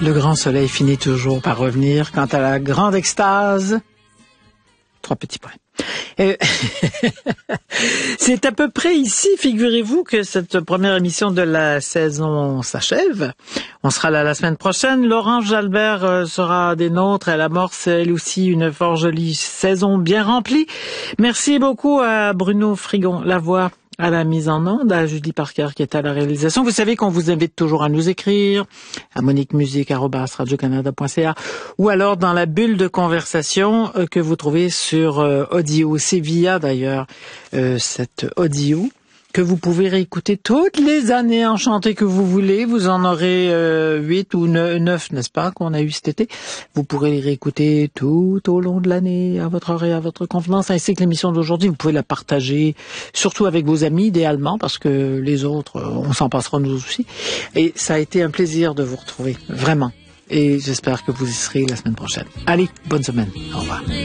Le grand soleil finit toujours par revenir. Quant à la grande extase, 3 petits points. C'est à peu près ici, figurez-vous, que cette première émission de la saison s'achève. On sera là la semaine prochaine. Laurence Jalbert sera des nôtres. Elle amorce, elle aussi, une fort jolie saison bien remplie. Merci beaucoup à Bruno Frigon-Lavoie à la mise en onde, à Julie Parker qui est à la réalisation. Vous savez qu'on vous invite toujours à nous écrire à moniquemusique@radiocanada.ca ou alors dans la bulle de conversation que vous trouvez sur Audio. C'est via d'ailleurs cette Audio que vous pouvez réécouter toutes les années enchantées que vous voulez. Vous en aurez 8 ou 9, n'est-ce pas, qu'on a eu cet été. Vous pourrez les réécouter tout au long de l'année, à votre heure et à votre convenance, ainsi que l'émission d'aujourd'hui. Vous pouvez la partager, surtout avec vos amis, idéalement, parce que les autres, on s'en passera nous aussi. Et ça a été un plaisir de vous retrouver, vraiment. Et j'espère que vous y serez la semaine prochaine. Allez, bonne semaine. Au revoir.